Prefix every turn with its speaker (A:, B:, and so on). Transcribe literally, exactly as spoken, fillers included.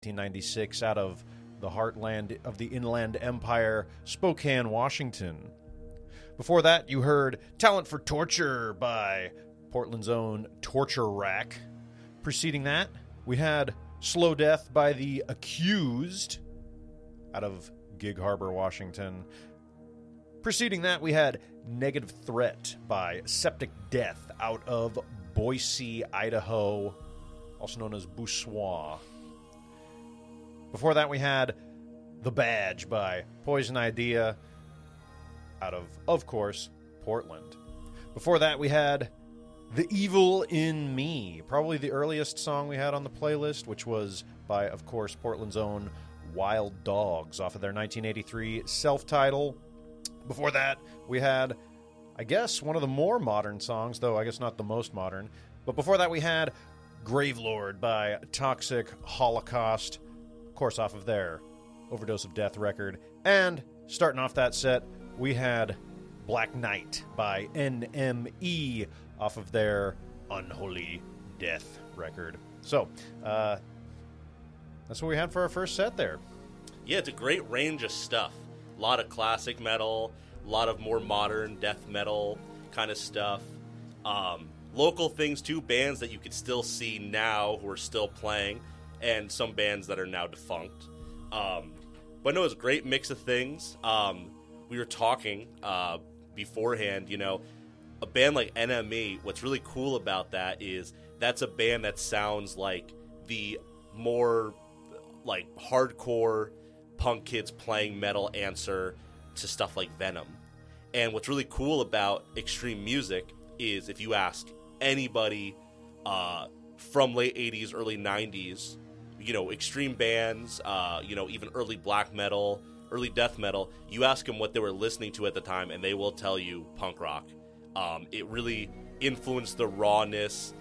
A: nineteen ninety-six out of the heartland of the Inland Empire, Spokane, Washington. Before that, you heard Talent for Torture by Portland's own Torture Rack. Preceding that, we had Slow Death by The Accused out of Gig Harbor, Washington. Preceding that, we had Negative Threat by Septic Death out of Boise, Idaho, also known as Boussois. Before that, we had The Badge by Poison Idea out of, of course, Portland. Before that, we had The Evil in Me, probably the earliest song we had on the playlist, which was by, of course, Portland's own Wild Dogs off of their nineteen eighty-three self-title. Before that, we had, I guess, one of the more modern songs, though I guess not the most modern. But before that, we had Gravelord by Toxic Holocaust, of course, off of their Overdose of Death record. And starting off that set, we had Black Knight by N M E off of their Unholy Death record. So, uh, that's what we had for our first set there.
B: Yeah, it's a great range of stuff. A lot of classic metal, a lot of more modern death metal kind of stuff. Um, local things too, bands that you could still see now who are still playing, and some bands that are now defunct. Um, but no, it's a great mix of things. Um, we were talking uh, beforehand, you know, a band like N M E, what's really cool about that is that's a band that sounds like the more like hardcore punk kids playing metal answer to stuff like Venom. And what's really cool about extreme music is if you ask anybody uh, from late eighties, early nineties, you know, extreme bands, uh, you know, even early black metal, early death metal, you ask them what they were listening to at the time, and they will tell you punk rock. Um, it really influenced the rawness